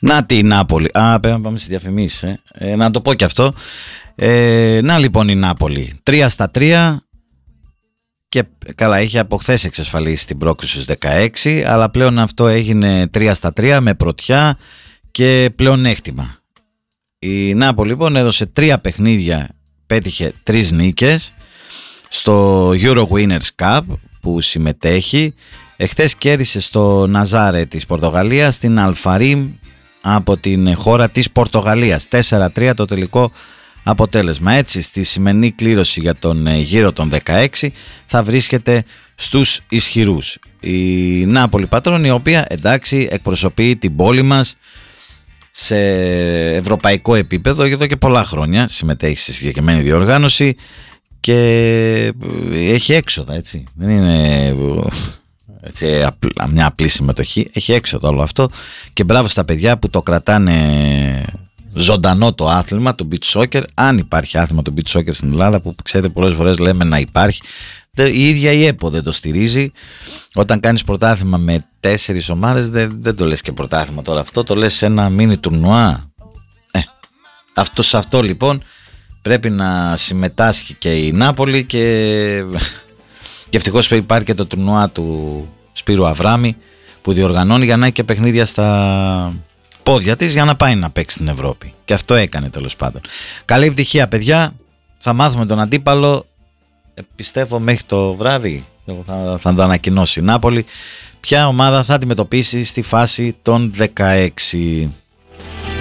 Να τη Νάπολη. Πρέπει να πάμε στις διαφημίσεις. Να το πω και αυτό. Να λοιπόν η Νάπολη. 3-3. Και καλά, είχε από χθες εξασφαλίσει την πρόκριση στους 16. Αλλά πλέον αυτό έγινε 3-3 με πρωτιά και πλεονέκτημα. Η Νάπολη λοιπόν έδωσε 3 παιχνίδια. Πέτυχε 3 νίκες στο Euro Winners Cup που συμμετέχει. Εχθές κέρδισε στο Ναζάρε της Πορτογαλίας την Αλφαρίμ από την χώρα της Πορτογαλίας. 4-3 το τελικό αποτέλεσμα. Έτσι στη σημερινή κλήρωση για τον γύρο των 16 θα βρίσκεται στους ισχυρούς η Νάπολη πατρών, η οποία εντάξει εκπροσωπεί την πόλη μας σε ευρωπαϊκό επίπεδο εδώ και πολλά χρόνια, συμμετέχει στη συγκεκριμένη διοργάνωση και έχει έξοδα, έτσι. Δεν είναι έτσι, μια απλή συμμετοχή, έχει έξοδα όλο αυτό και μπράβο στα παιδιά που το κρατάνε ζωντανό το άθλημα του beach soccer. Αν υπάρχει άθλημα του beach soccer στην Ελλάδα, που ξέρετε πολλές φορές λέμε να υπάρχει, η ίδια η ΕΠΟ δεν το στηρίζει. Όταν κάνεις πρωτάθλημα με 4 ομάδες δεν το λες και πρωτάθλημα τώρα αυτό, το λες ένα μίνι τουρνουά. Σε αυτό λοιπόν πρέπει να συμμετάσχει και η Νάπολη και ευτυχώς υπάρχει και το τουρνουά του Σπύρου Αβράμη που διοργανώνει για να έχει και παιχνίδια στα πόδια της για να πάει να παίξει στην Ευρώπη. Και αυτό έκανε τέλος πάντων. Καλή επιτυχία παιδιά, θα μάθουμε τον αντίπαλο. Πιστεύω μέχρι το βράδυ θα το ανακοινώσει η Νάπολη ποια ομάδα θα αντιμετωπίσει στη φάση των 16.